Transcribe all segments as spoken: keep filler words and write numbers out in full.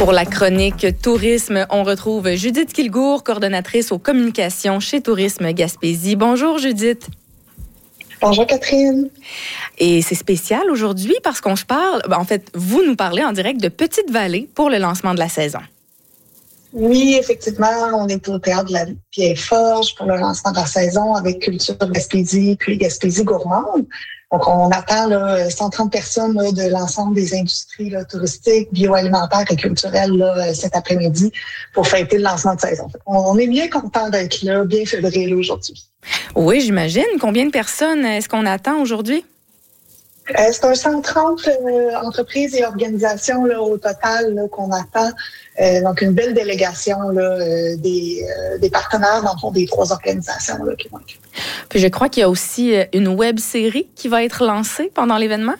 Pour la chronique Tourisme, on retrouve Judith Kilgour, coordonnatrice aux communications chez Tourisme Gaspésie. Bonjour Judith. Bonjour Catherine. Et c'est spécial aujourd'hui parce qu'on se parle, en fait, vous nous parlez en direct de Petite-Vallée pour le lancement de la saison. Oui, effectivement, on est au Théâtre de la Vieille Forge pour le lancement de la saison avec Culture Gaspésie puis Gaspésie gourmande. Donc, on attend là, cent trente personnes là, de l'ensemble des industries là, touristiques, bioalimentaires et culturelles là, cet après-midi pour fêter le lancement de saison. On est bien content d'être là, bien fébrile aujourd'hui. Oui, j'imagine. Combien de personnes est-ce qu'on attend aujourd'hui? Euh, c'est un cent trente euh, entreprises et organisations là, au total là, qu'on attend. Euh, donc, une belle délégation là, euh, des, euh, des partenaires dans le fond des trois organisations là, qui vont être. Puis je crois qu'il y a aussi une web-série qui va être lancée pendant l'événement.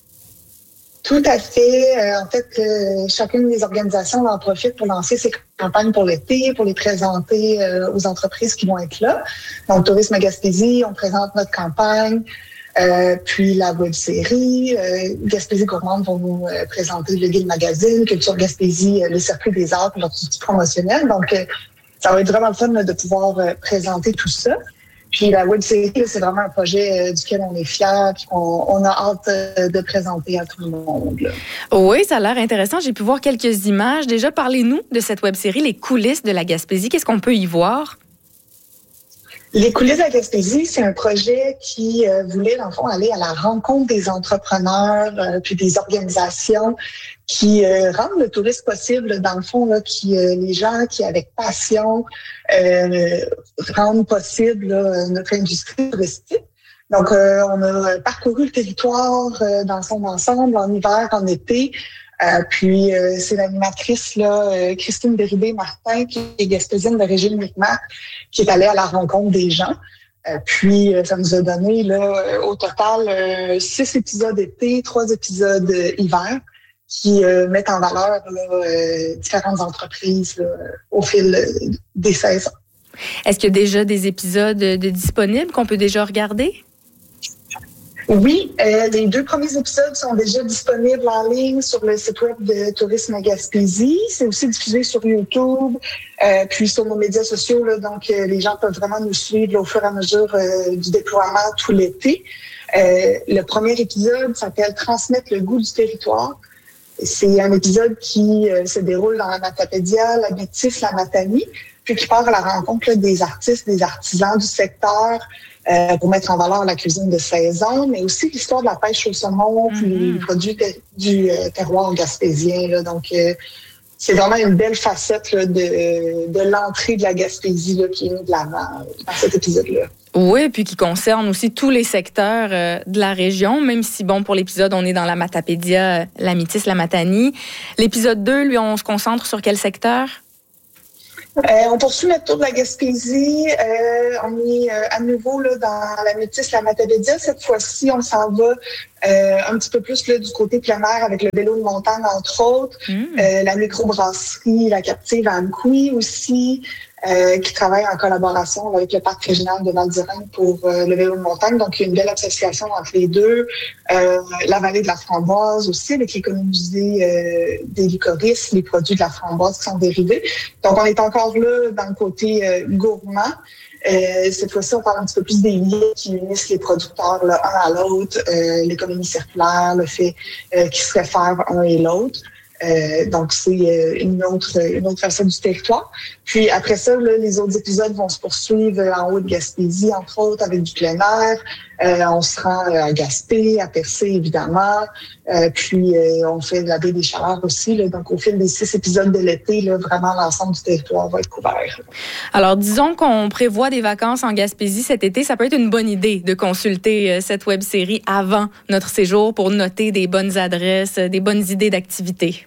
Tout à fait. Euh, en fait, euh, chacune des organisations en profite pour lancer ses campagnes pour l'été, pour les présenter euh, aux entreprises qui vont être là. Donc, Tourisme Gaspésie, on présente notre campagne. Euh, puis la web-série, euh, Gaspésie gourmande vont nous euh, présenter le guide magazine, Culture Gaspésie, euh, le circuit des arts, puis leur outil promotionnel. Donc, euh, ça va être vraiment le fun là, de pouvoir euh, présenter tout ça. Puis la web-série, c'est vraiment un projet euh, duquel on est fiers, puis qu'on on a hâte euh, de présenter à tout le monde. Là. Oui, ça a l'air intéressant. J'ai pu voir quelques images. Déjà, parlez-nous de cette web-série, les coulisses de la Gaspésie. Qu'est-ce qu'on peut y voir? Les coulisses de la Gaspésie, c'est un projet qui euh, voulait, dans le fond, aller à la rencontre des entrepreneurs euh, puis des organisations qui euh, rendent le tourisme possible, dans le fond, là, qui euh, les gens qui, avec passion, euh, rendent possible là, notre industrie touristique. Donc, euh, on a parcouru le territoire euh, dans son ensemble, en hiver, en été. Euh, puis, euh, c'est l'animatrice là, euh, Christine Bérubé-Martin, qui est gaspésienne d'origine Micmac, qui est allée à la rencontre des gens. Euh, puis, euh, ça nous a donné là, au total euh, six épisodes été, trois épisodes euh, hiver, qui euh, mettent en valeur là, euh, différentes entreprises là, au fil euh, des saisons. Est-ce qu'il y a déjà des épisodes de disponibles qu'on peut déjà regarder? Oui, euh, les deux premiers épisodes sont déjà disponibles en ligne sur le site web de Tourisme Gaspésie. C'est aussi diffusé sur YouTube, euh, puis sur nos médias sociaux. Là, donc, euh, les gens peuvent vraiment nous suivre là, au fur et à mesure euh, du déploiement tout l'été. Euh, le premier épisode s'appelle « Transmettre le goût du territoire ». C'est un épisode qui euh, se déroule dans la Matapédia, la Métis, la Matanie, puis qui part à la rencontre là, des artistes, des artisans du secteur, Euh, pour mettre en valeur la cuisine de saison, mais aussi l'histoire de la pêche au saumon, mm-hmm. puis les produits ter- du euh, terroir gaspésien. Là. Donc, euh, c'est vraiment une belle facette là, de, de l'entrée de la Gaspésie là, qui est mise de l'avant dans cet épisode-là. Oui, puis qui concerne aussi tous les secteurs euh, de la région, même si, bon, pour l'épisode, on est dans la Matapédia, la Métis, la Matanie. L'épisode deux, lui, on se concentre sur quel secteur? Euh, on poursuit notre tour de la Gaspésie. Euh, on est euh, à nouveau là, dans la Métis, la Matapédia. Cette fois-ci, on s'en va euh, un petit peu plus là, du côté plein air avec le vélo de montagne, entre autres. Mmh. Euh, la microbrasserie, la captive à Amkoui aussi, euh, qui travaille en collaboration là, avec le parc régional de Val-d'Irène pour euh, le vélo de montagne. Donc, il y a une belle association entre les deux. Euh, la vallée de la Framboise aussi, avec l'économisée euh, des licorices, les produits de la framboise qui sont dérivés. Donc, on est encore là dans le côté euh, gourmand. Euh, cette fois-ci, on parle un petit peu plus des liens qui unissent les producteurs là, un à l'autre, euh, l'économie circulaire, le fait euh, qu'ils se réfèrent un et l'autre. Euh, donc, c'est euh, une autre une autre facette du territoire. Puis après ça, là, les autres épisodes vont se poursuivre en haut de Gaspésie, entre autres, avec du plein air. Euh, on se rend à Gaspé, à Percé, évidemment. Euh, puis, euh, on fait de la baie des Chaleurs aussi. Là. Donc, au fil des six épisodes de l'été, là, vraiment, l'ensemble du territoire va être couvert. Alors, disons qu'on prévoit des vacances en Gaspésie cet été. Ça peut être une bonne idée de consulter euh, cette web-série avant notre séjour pour noter des bonnes adresses, des bonnes idées d'activités.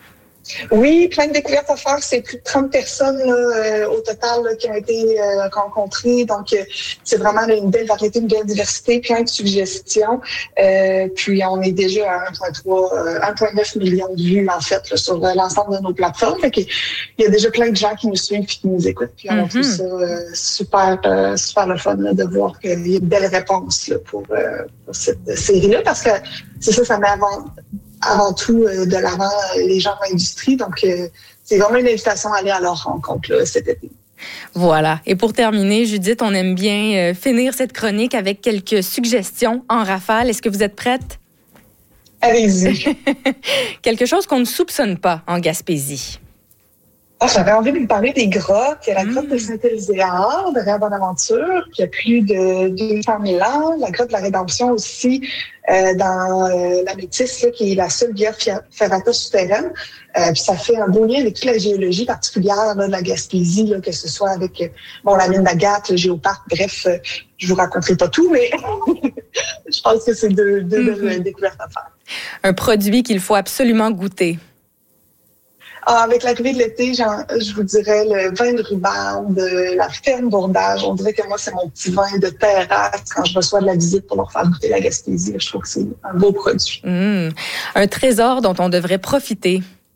Oui, plein de découvertes à faire. C'est plus de trente personnes là, euh, au total là, qui ont été euh, rencontrées. Donc, euh, c'est vraiment là, une belle variété, une belle diversité, plein de suggestions. Euh, puis, on est déjà à un virgule trois, euh, un virgule neuf million de vues, en fait, là, sur euh, l'ensemble de nos plateformes. Fait qu'il y a déjà plein de gens qui nous suivent et qui nous écoutent. Puis, on mm-hmm. trouve ça euh, super, euh, super le fun là, de voir qu'il y a une belle réponse là, pour, euh, pour cette série-là. Parce que c'est ça, ça met avant... avant tout euh, de l'avant euh, les gens de l'industrie. Donc, euh, c'est vraiment une invitation à aller à leur rencontre là, cet été. Voilà. Et pour terminer, Judith, on aime bien euh, finir cette chronique avec quelques suggestions en rafale. Est-ce que vous êtes prête? Allez-y. Quelque chose qu'on ne soupçonne pas en Gaspésie. Ah, j'avais envie de vous parler des grottes. Il y a la grotte mmh. de Saint-Élyséard, de Rêve-Bonaventure, qui a plus de deux cent mille ans. La grotte de la Rédemption aussi, euh, dans euh, la Métis, là, qui est la seule via ferrata souterraine. Euh, puis ça fait un beau lien avec toute la géologie particulière là, de la Gaspésie, là, que ce soit avec bon la mine d'Agathe, le géoparc. Bref, euh, je vous raconterai pas tout, mais je pense que c'est deux, deux mmh. belles découvertes à faire. Un produit qu'il faut absolument goûter. Ah, avec l'arrivée de l'été, genre, je vous dirais le vin de rhubarbe, de la ferme Bourdage. On dirait que moi, c'est mon petit vin de terrasse quand je reçois de la visite pour leur faire goûter la Gaspésie. Je trouve que c'est un beau produit. Mmh. Un trésor dont on devrait profiter.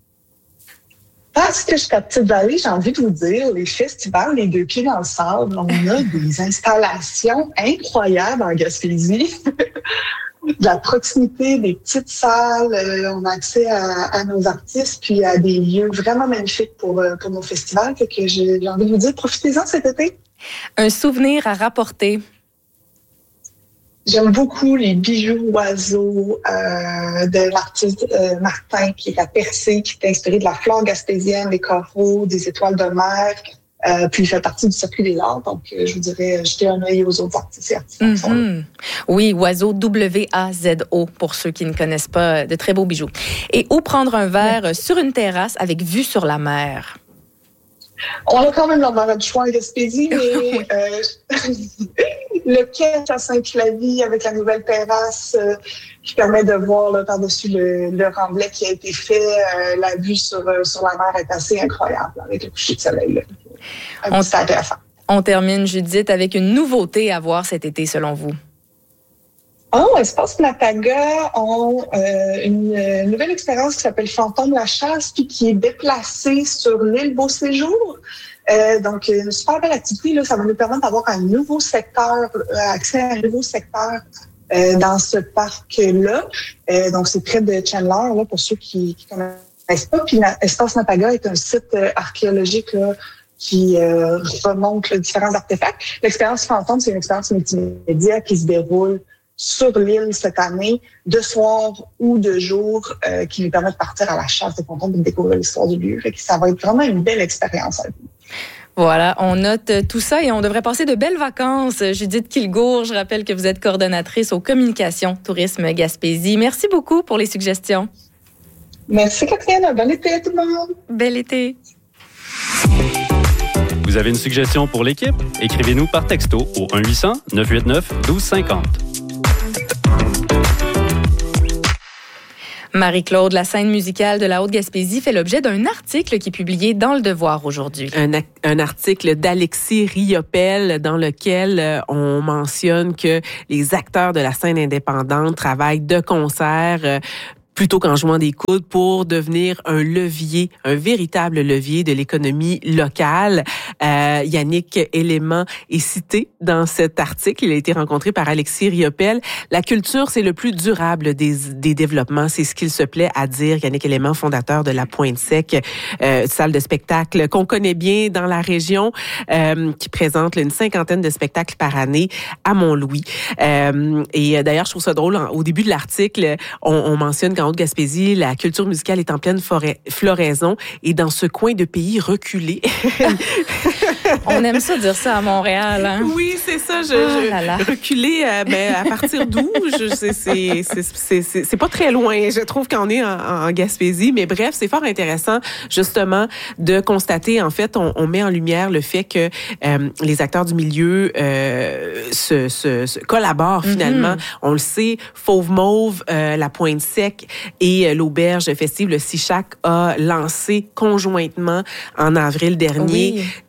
Parce que jusqu'à Petite-Vallée, j'ai envie de vous dire, les festivals, les deux pieds dans le sable, on a des installations incroyables en Gaspésie. De la proximité, des petites salles, euh, on a accès à, à nos artistes, puis à des lieux vraiment magnifiques pour, euh, pour nos festivals. Fait que j'ai, j'ai envie de vous dire, profitez-en cet été. Un souvenir à rapporter. J'aime beaucoup les bijoux oiseaux euh, de l'artiste euh, Martin, qui est à Percé, qui est inspiré de la flore gaspésienne, des coraux, des étoiles de mer. Euh, puis il fait partie du circuit des arts, donc euh, je vous dirais jeter un œil aux autres artistes et artistes. Mm-hmm. Oui, Oiseau, W A Z O, pour ceux qui ne connaissent pas, de très beaux bijoux. Et où prendre un verre oui. sur une terrasse avec vue sur la mer? On a quand même l'embarras du choix en Gaspésie, mais euh, le quai à Saint-Flavie avec la nouvelle terrasse euh, qui permet de voir là, par-dessus le, le remblai qui a été fait, euh, la vue sur, euh, sur la mer est assez incroyable avec le coucher de soleil. Là. On, on termine, Judith, avec une nouveauté à voir cet été, selon vous. Oh, Espace Mataga ont euh, une, une nouvelle expérience qui s'appelle Fantôme la chasse, puis qui est déplacée sur l'île Beau Séjour. Euh, donc, une super belle activité. Là, ça va nous permettre d'avoir un nouveau secteur, accès à un nouveau secteur euh, dans ce parc-là. Euh, donc, c'est près de Chandler, là, pour ceux qui ne connaissent pas. Puis, Espace Mataga est un site euh, archéologique là, qui euh, remonte là, différents artefacts. L'expérience Fantôme, c'est une expérience multimédia qui se déroule sur l'île cette année, de soir ou de jour, euh, qui nous permet de partir à la chasse des fantômes et de découvrir l'histoire du lieu. Fait que ça va être vraiment une belle expérience à vivre. Voilà, on note tout ça et on devrait passer de belles vacances. Judith Kilgour, je rappelle que vous êtes coordonnatrice aux communications Tourisme Gaspésie. Merci beaucoup pour les suggestions. Merci Catherine, bon été à tout le monde. Bel été. Vous avez une suggestion pour l'équipe? Écrivez-nous par texto au un huit cents neuf huit neuf un deux cinq zéro. Marie-Claude, la scène musicale de la Haute-Gaspésie fait l'objet d'un article qui est publié dans Le Devoir aujourd'hui. Un, un article d'Alexis Riopel dans lequel euh, on mentionne que les acteurs de la scène indépendante travaillent de concert euh, plutôt qu'en jouant des coudes pour devenir un levier, un véritable levier de l'économie locale. Euh, Yannick Élément est cité dans cet article. Il a été rencontré par Alexis Riopel. La culture, c'est le plus durable des, des développements. C'est ce qu'il se plaît à dire. Yannick Élément, fondateur de la Pointe-Sec, euh, salle de spectacle qu'on connaît bien dans la région, euh, qui présente là, une cinquantaine de spectacles par année à Mont-Louis. Euh, et d'ailleurs, je trouve ça drôle. Au début de l'article, on, on mentionne qu'en Haute-Gaspésie, la culture musicale est en pleine forêt, floraison et dans ce coin de pays reculé. On aime ça dire ça à Montréal. Hein? Oui, c'est ça. Je, oh je, là là. Reculé, euh, ben, à partir d'où? Je, c'est, c'est, c'est, c'est, c'est, c'est pas très loin, je trouve, qu'on est en, en Gaspésie. Mais bref, c'est fort intéressant, justement, de constater, en fait, on, on met en lumière le fait que euh, les acteurs du milieu euh, se, se, se collaborent, finalement. Mm-hmm. On le sait, Fauve Mauve, euh, la Pointe-Sec et euh, l'Auberge festive, le Sichac, a lancé conjointement, en avril dernier, oui. euh, leur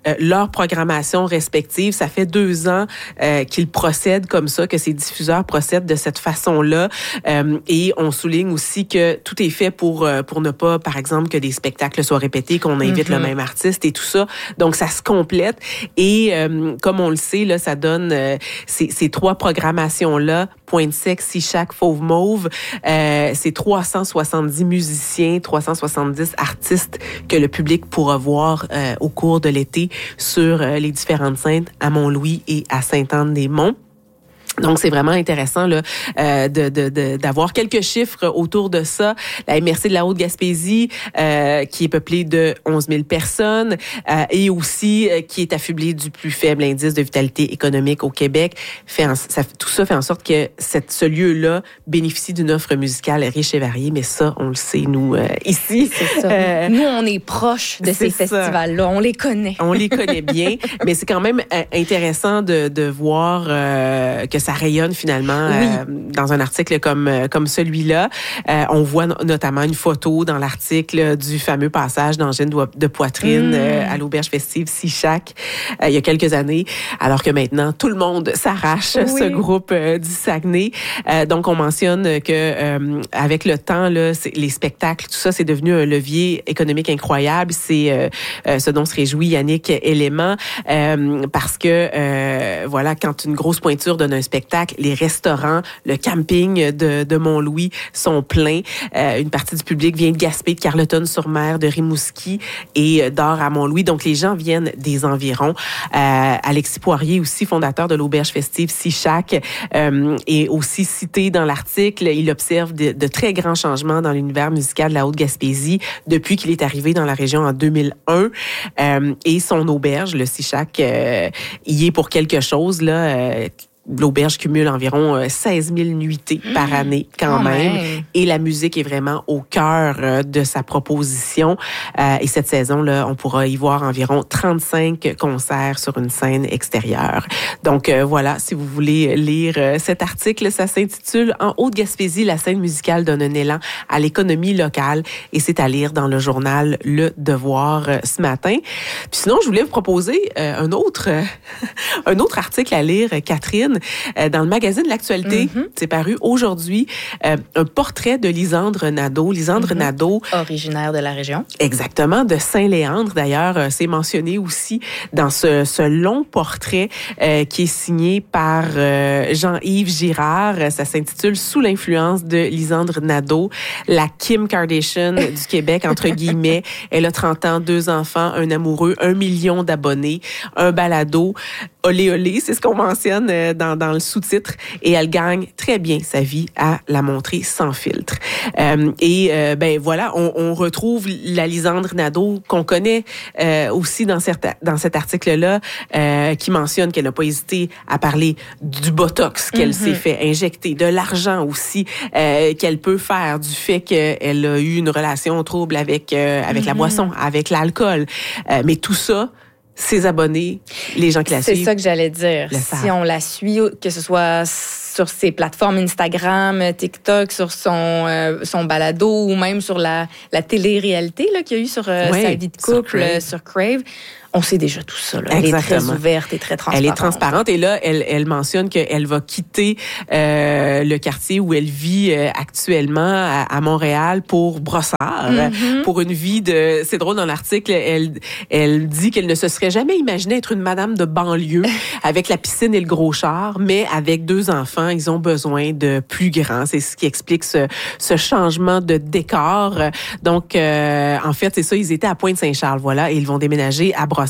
leur programmation respective. Ça fait deux ans euh, qu'ils procèdent comme ça, que ces diffuseurs procèdent de cette façon-là. Euh, et on souligne aussi que tout est fait pour pour ne pas, par exemple, que des spectacles soient répétés, qu'on invite mm-hmm. le même artiste et tout ça. Donc, ça se complète. Et euh, comme on le sait, là, ça donne euh, ces, ces trois programmations-là, Pointe Sec, Sichac, Fauve Mauve, euh, c'est trois cent soixante-dix musiciens, trois cent soixante-dix artistes que le public pourra voir euh, au cours de l'été sur euh, les différentes scènes à Mont-Louis et à Sainte-Anne-des-Monts. Donc, c'est vraiment intéressant là, euh, de, de, de, d'avoir quelques chiffres autour de ça. La M R C de la Haute-Gaspésie, euh, qui est peuplée de onze mille personnes euh, et aussi euh, qui est affublée du plus faible indice de vitalité économique au Québec. Fait en, ça, tout ça fait en sorte que cette, ce lieu-là bénéficie d'une offre musicale riche et variée. Mais ça, on le sait, nous, euh, ici. C'est ça. Euh, nous, on est proches de ces festivals-là. On les connaît. On les connaît bien. Mais c'est quand même intéressant de, de voir euh, que ça rayonne finalement oui. euh, dans un article comme comme celui-là. Euh, on voit no- notamment une photo dans l'article du fameux passage d'angine de poitrine mmh. euh, à l'auberge festive Sichac euh, il y a quelques années, alors que maintenant tout le monde s'arrache oui. ce groupe euh, du Saguenay. Euh, donc on mentionne que euh, avec le temps là, c'est, les spectacles, tout ça, c'est devenu un levier économique incroyable. C'est euh, euh, ce dont se réjouit Yannick Élément euh, parce que euh, voilà, quand une grosse pointure donne un spectacle, les restaurants, le camping de, de Mont-Louis sont pleins. Euh, une partie du public vient de Gaspé, de Carleton-sur-Mer, de Rimouski et dort à Mont-Louis. Donc, les gens viennent des environs. Euh, Alexis Poirier, aussi fondateur de l'auberge festive Sichac, euh, est aussi cité dans l'article. Il observe de, de très grands changements dans l'univers musical de la Haute-Gaspésie depuis qu'il est arrivé dans la région en deux mille un. Euh, et son auberge, le Sichac, euh, y est pour quelque chose, là. Euh, L'auberge cumule environ seize mille nuitées mmh. par année quand oh même. même. Et la musique est vraiment au cœur de sa proposition. Euh, et cette saison-là, on pourra y voir environ trente-cinq concerts sur une scène extérieure. Donc euh, voilà, si vous voulez lire euh, cet article, ça s'intitule « En Haute-Gaspésie, la scène musicale donne un élan à l'économie locale » et c'est à lire dans le journal Le Devoir euh, ce matin. Puis sinon, je voulais vous proposer euh, un autre euh, un autre article à lire, Catherine. Dans le magazine L'Actualité, mm-hmm. c'est paru aujourd'hui euh, un portrait de Lisandre Nadeau. Lisandre mm-hmm. Nadeau. Originaire de la région. Exactement, de Saint-Léandre. D'ailleurs, euh, c'est mentionné aussi dans ce, ce long portrait euh, qui est signé par euh, Jean-Yves Girard. Ça s'intitule « Sous l'influence de Lisandre Nadeau, la Kim Kardashian du Québec, entre guillemets. Elle a trente ans, deux enfants, un amoureux, un million d'abonnés, un balado. Olé, olé, c'est ce qu'on mentionne euh, dans Dans, dans le sous-titre, et elle gagne très bien sa vie à la montrer sans filtre. Euh, et euh, ben voilà, on, on retrouve la Lisandre Nadeau qu'on connaît euh, aussi dans, cette, dans cet article-là, euh, qui mentionne qu'elle n'a pas hésité à parler du botox qu'elle mm-hmm. s'est fait injecter, de l'argent aussi euh, qu'elle peut faire, du fait qu'elle a eu une relation trouble avec, euh, avec mm-hmm. la boisson, avec l'alcool. Euh, mais tout ça, ses abonnés, les gens qui la suivent. C'est ça que j'allais dire. Si on la suit, que ce soit sur ses plateformes Instagram, TikTok, sur son euh, son balado ou même sur la la télé-réalité là qu'il y a eu sur euh, oui, sa vie de couple, sur Crave. sur Crave. On sait déjà tout ça. Là. Elle est très ouverte et très transparente. Elle est transparente. Et là, elle, elle mentionne qu'elle va quitter euh, le quartier où elle vit euh, actuellement à, à Montréal pour Brossard, mm-hmm. pour une vie de... C'est drôle, dans l'article, elle, elle dit qu'elle ne se serait jamais imaginée être une madame de banlieue avec la piscine et le gros char, mais avec deux enfants, ils ont besoin de plus grands. C'est ce qui explique ce, ce changement de décor. Donc, euh, en fait, c'est ça, ils étaient à Pointe-Saint-Charles, voilà, et ils vont déménager à Brossard.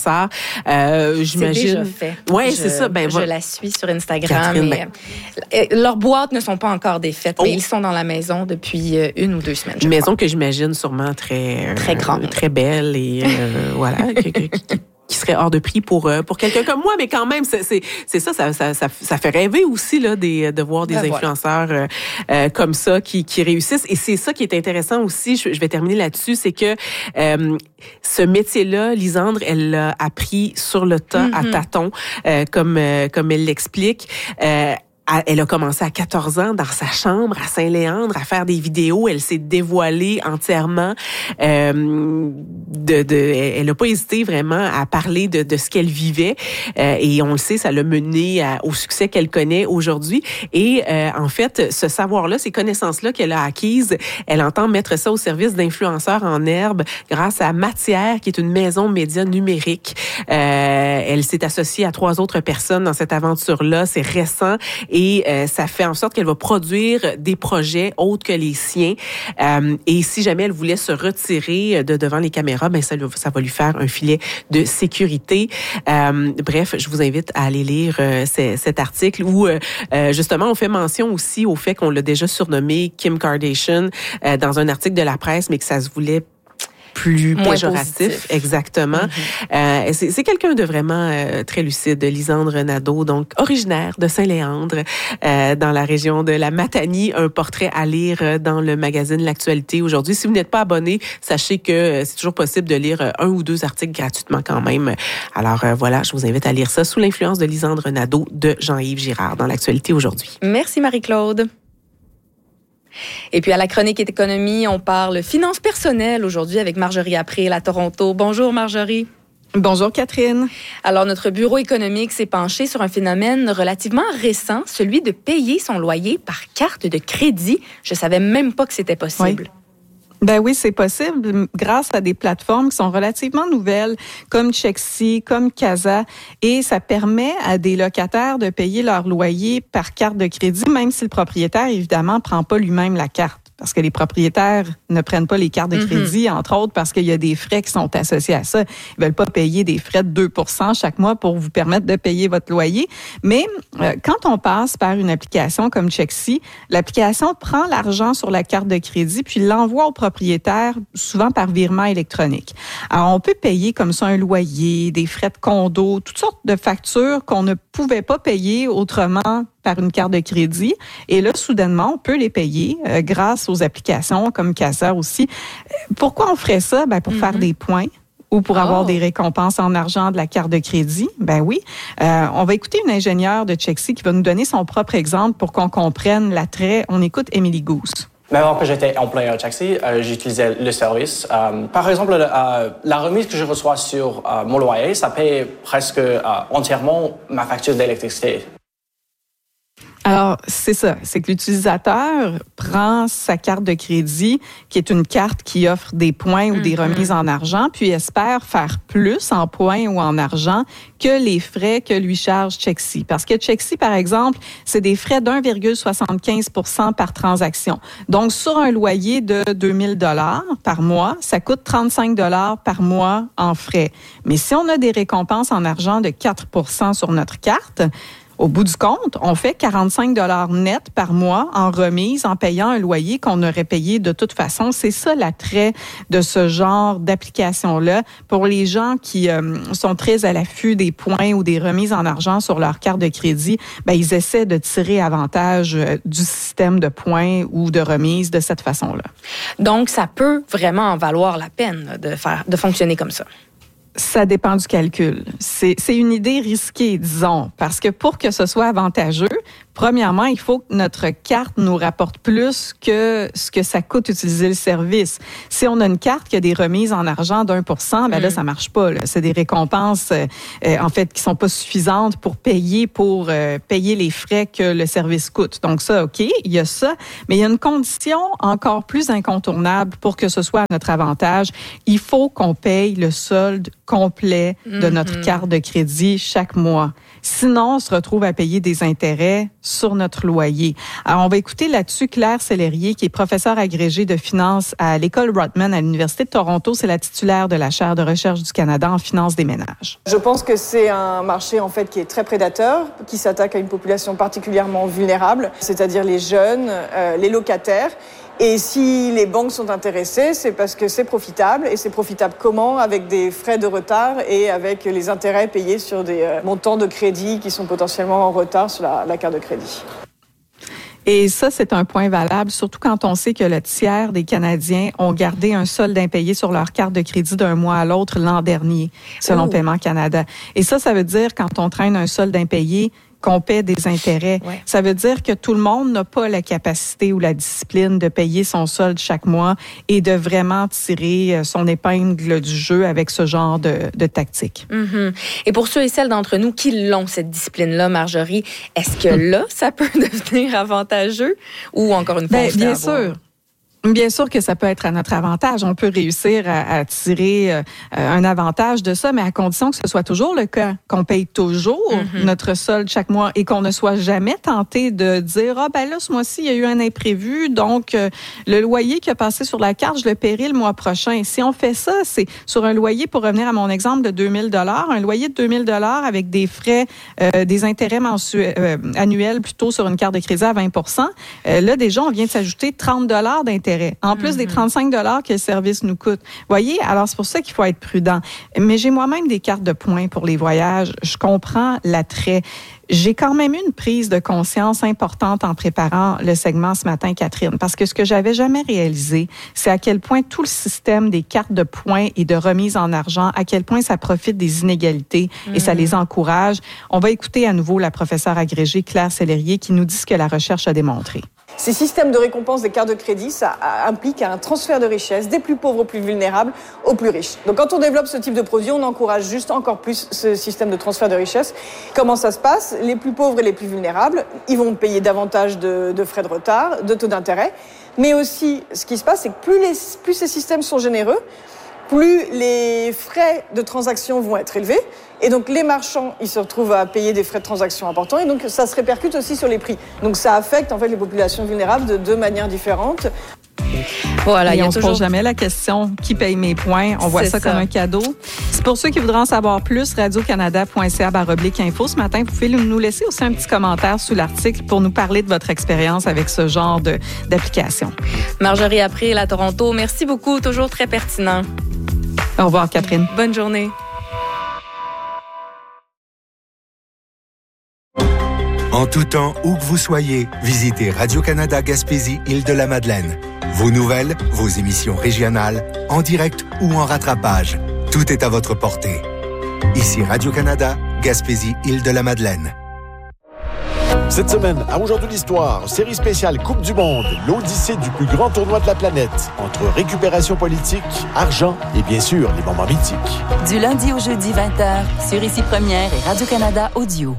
Euh, j'imagine. C'est déjà fait. Ouais, je, c'est ça. Ben, je la suis sur Instagram. Catherine, et, ben... Leurs boîtes ne sont pas encore défaites, oh. mais ils sont dans la maison depuis une ou deux semaines. Une maison crois. que j'imagine sûrement très très grande, euh, très belle et euh, voilà. que, que, que, qui serait hors de prix pour euh, pour quelqu'un comme moi, mais quand même c'est c'est c'est ça ça ça ça, ça fait rêver aussi là des de voir des ben influenceurs voilà. euh, euh, comme ça qui qui réussissent, et c'est ça qui est intéressant aussi. Je, je vais terminer là-dessus, c'est que euh, ce métier-là, Lisandre, elle l'a appris sur le tas, mm-hmm. à tâtons, euh, comme euh, comme elle l'explique. Euh, Elle a commencé à quatorze ans dans sa chambre à Saint-Léandre à faire des vidéos. Elle s'est dévoilée entièrement. Euh, de, de, elle n'a pas hésité vraiment à parler de, de ce qu'elle vivait. Euh, et on le sait, ça l'a menée à, au succès qu'elle connaît aujourd'hui. Et euh, en fait, ce savoir-là, ces connaissances-là qu'elle a acquises, elle entend mettre ça au service d'influenceurs en herbe grâce à Matière, qui est une maison média numérique. Euh, elle s'est associée à trois autres personnes dans cette aventure-là. C'est récent. Et euh, ça fait en sorte qu'elle va produire des projets autres que les siens. Euh, et si jamais elle voulait se retirer de devant les caméras, ben ça, ça va lui faire un filet de sécurité. Euh, bref, je vous invite à aller lire euh, c- cet article où euh, justement on fait mention aussi au fait qu'on l'a déjà surnommé Kim Kardashian euh, dans un article de la presse, mais que ça se voulait plus moins péjoratif, positif. Exactement. Mm-hmm. Euh, c'est, c'est quelqu'un de vraiment euh, très lucide, Lisandre Nadeau, donc originaire de Saint-Léandre, euh, dans la région de la Matanie. Un portrait à lire dans le magazine L'Actualité aujourd'hui. Si vous n'êtes pas abonné, sachez que euh, c'est toujours possible de lire un ou deux articles gratuitement quand même. Alors euh, voilà, je vous invite à lire ça sous l'influence de Lisandre Nadeau de Jean-Yves Girard dans L'Actualité aujourd'hui. Merci Marie-Claude. Et puis à la chronique économie, on parle finances personnelles aujourd'hui avec Marjorie April à Toronto. Bonjour Marjorie. Bonjour Catherine. Alors notre bureau économique s'est penché sur un phénomène relativement récent, celui de payer son loyer par carte de crédit. Je savais même pas que c'était possible. Oui. Ben oui, c'est possible grâce à des plateformes qui sont relativement nouvelles, comme Chexi, comme Casa, et ça permet à des locataires de payer leur loyer par carte de crédit, même si le propriétaire, évidemment, prend pas lui-même la carte. Parce que les propriétaires ne prennent pas les cartes de crédit, mm-hmm. entre autres, parce qu'il y a des frais qui sont associés à ça. Ils veulent pas payer des frais de deux pour cent chaque mois pour vous permettre de payer votre loyer. Mais euh, quand on passe par une application comme Chexi, l'application prend l'argent sur la carte de crédit puis l'envoie au propriétaire, souvent par virement électronique. Alors, on peut payer comme ça un loyer, des frais de condo, toutes sortes de factures qu'on ne pouvait pas payer autrement par une carte de crédit. Et là, soudainement, on peut les payer euh, grâce aux applications comme Casa aussi. Pourquoi on ferait ça? Ben, pour mm-hmm. faire des points ou pour avoir oh. des récompenses en argent de la carte de crédit. Ben oui. Euh, on va écouter une ingénieure de Chexi qui va nous donner son propre exemple pour qu'on comprenne l'attrait. On écoute Émilie Gousse. Même avant que j'étais employé à Chexi, euh, j'utilisais le service. Euh, par exemple, euh, la remise que je reçois sur euh, mon loyer, ça paye presque euh, entièrement ma facture d'électricité. Alors, c'est ça. C'est que l'utilisateur prend sa carte de crédit, qui est une carte qui offre des points ou mm-hmm. des remises en argent, puis espère faire plus en points ou en argent que les frais que lui charge Chexi. Parce que Chexi, par exemple, c'est des frais d'un virgule soixante-quinze pour cent par transaction. Donc, sur un loyer de deux mille dollars par mois, ça coûte trente-cinq dollars par mois en frais. Mais si on a des récompenses en argent de quatre pour cent sur notre carte, au bout du compte, on fait quarante-cinq dollars net par mois en remise en payant un loyer qu'on aurait payé de toute façon. C'est ça l'attrait de ce genre d'application-là. Pour les gens qui euh, sont très à l'affût des points ou des remises en argent sur leur carte de crédit, ben, ils essaient de tirer avantage euh, du système de points ou de remises de cette façon-là. Donc, ça peut vraiment en valoir la peine de faire, de fonctionner comme ça. Ça dépend du calcul. C'est, c'est une idée risquée, disons, parce que pour que ce soit avantageux, premièrement, il faut que notre carte nous rapporte plus que ce que ça coûte utiliser le service. Si on a une carte qui a des remises en argent d'un pour cent, ben là, ça marche pas. Là. C'est des récompenses, euh, en fait, qui sont pas suffisantes pour payer pour euh, payer les frais que le service coûte. Donc ça, OK, il y a ça, mais il y a une condition encore plus incontournable pour que ce soit à notre avantage. Il faut qu'on paye le solde complet de notre mm-hmm. carte de crédit chaque mois. Sinon, on se retrouve à payer des intérêts sur notre loyer. Alors, on va écouter là-dessus Claire Sellerier, qui est professeure agrégée de finance à l'École Rotman à l'Université de Toronto. C'est la titulaire de la chaire de recherche du Canada en finance des ménages. Je pense que c'est un marché, en fait, qui est très prédateur, qui s'attaque à une population particulièrement vulnérable, c'est-à-dire les jeunes, euh, les locataires. Et si les banques sont intéressées, c'est parce que c'est profitable. Et c'est profitable comment? Avec des frais de retard et avec les intérêts payés sur des euh, montants de crédit qui sont potentiellement en retard sur la, la carte de crédit. Et ça, c'est un point valable, surtout quand on sait que le tiers des Canadiens ont gardé un solde impayé sur leur carte de crédit d'un mois à l'autre l'an dernier, selon oh. Paiement Canada. Et ça, ça veut dire, quand on traîne un solde impayé qu'on paie des intérêts. Ouais. Ça veut dire que tout le monde n'a pas la capacité ou la discipline de payer son solde chaque mois et de vraiment tirer son épingle du jeu avec ce genre de, de tactique. Mm-hmm. Et pour ceux et celles d'entre nous qui l'ont, cette discipline-là, Marjorie, est-ce que là, ça peut devenir avantageux ou encore une fois, ben, bien sûr. Bien sûr que ça peut être à notre avantage. On peut réussir à, à tirer euh, un avantage de ça, mais à condition que ce soit toujours le cas, qu'on paye toujours mm-hmm. notre solde chaque mois et qu'on ne soit jamais tenté de dire « Ah, ben là, ce mois-ci, il y a eu un imprévu, donc euh, le loyer qui a passé sur la carte, je le paierai le mois prochain. » Si on fait ça, c'est sur un loyer, pour revenir à mon exemple de deux mille dollars, un loyer de deux mille dollars avec des frais, euh, des intérêts mensuels, euh, annuels plutôt sur une carte de crédit à vingt pour cent, euh, là, déjà, on vient de s'ajouter trente dollars d'intérêt. En plus mm-hmm. des trente-cinq dollars que le service nous coûte. Voyez, alors c'est pour ça qu'il faut être prudent. Mais j'ai moi-même des cartes de points pour les voyages. Je comprends l'attrait. J'ai quand même eu une prise de conscience importante en préparant le segment ce matin, Catherine, parce que ce que j'avais jamais réalisé, c'est à quel point tout le système des cartes de points et de remise en argent, à quel point ça profite des inégalités mm-hmm. et ça les encourage. On va écouter à nouveau la professeure agrégée Claire Sellerier qui nous dit ce que la recherche a démontré. Ces systèmes de récompense des cartes de crédit, ça implique un transfert de richesse des plus pauvres aux plus vulnérables aux plus riches. Donc quand on développe ce type de produit, on encourage juste encore plus ce système de transfert de richesse. Comment ça se passe ? Les plus pauvres et les plus vulnérables, ils vont payer davantage de, de frais de retard, de taux d'intérêt. Mais aussi, ce qui se passe, c'est que plus, les, plus ces systèmes sont généreux, plus les frais de transaction vont être élevés. Et donc, les marchands, ils se retrouvent à payer des frais de transaction importants. Et donc, ça se répercute aussi sur les prix. Donc, ça affecte, en fait, les populations vulnérables de deux manières différentes. Voilà, et on ne toujours... se pose jamais la question qui paye mes points. On voit ça, ça comme un cadeau. C'est pour ceux qui voudraient en savoir plus, radio canada point c a baroblique info. Ce matin, vous pouvez nous laisser aussi un petit commentaire sous l'article pour nous parler de votre expérience avec ce genre de, d'application. Marjorie April à Toronto, merci beaucoup. Toujours très pertinent. Au revoir, Catherine. Bonne journée. En tout temps, où que vous soyez, visitez Radio-Canada Gaspésie Île-de-la-Madeleine. Vos nouvelles, vos émissions régionales, en direct ou en rattrapage, tout est à votre portée. Ici Radio-Canada Gaspésie Île-de-la-Madeleine. Cette semaine, à Aujourd'hui l'Histoire, série spéciale Coupe du Monde, l'odyssée du plus grand tournoi de la planète, entre récupération politique, argent et bien sûr les moments mythiques. Du lundi au jeudi vingt heures, sur Ici Première et Radio-Canada Audio.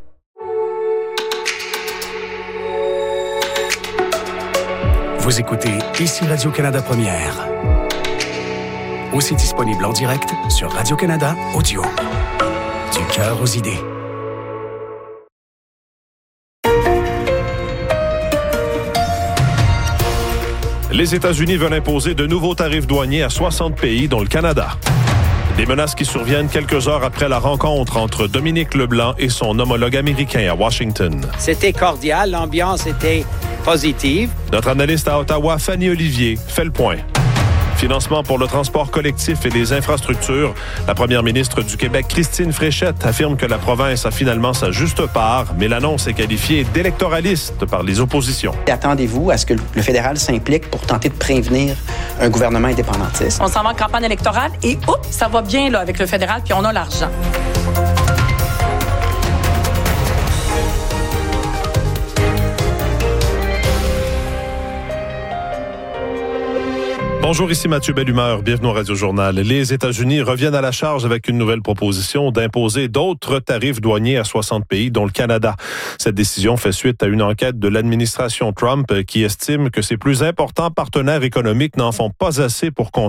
Vous écoutez Ici Radio-Canada Première. Aussi disponible en direct sur Radio-Canada Audio. Du cœur aux idées. Les États-Unis veulent imposer de nouveaux tarifs douaniers à soixante pays, dont le Canada. Des menaces qui surviennent quelques heures après la rencontre entre Dominique Leblanc et son homologue américain à Washington. C'était cordial, l'ambiance était positive. Notre analyste à Ottawa, Fanny Olivier, fait le point. Financement pour le transport collectif et les infrastructures. La première ministre du Québec, Christine Fréchette, affirme que la province a finalement sa juste part, mais l'annonce est qualifiée d'électoraliste par les oppositions. Attendez-vous à ce que le fédéral s'implique pour tenter de prévenir un gouvernement indépendantiste. On s'en va en campagne électorale et oups, ça va bien là avec le fédéral, puis on a l'argent. Bonjour, ici Mathieu Bellumeur. Bienvenue au Radio-Journal. Les États-Unis reviennent à la charge avec une nouvelle proposition d'imposer d'autres tarifs douaniers à soixante pays, dont le Canada. Cette décision fait suite à une enquête de l'administration Trump qui estime que ses plus importants partenaires économiques n'en font pas assez pour contrer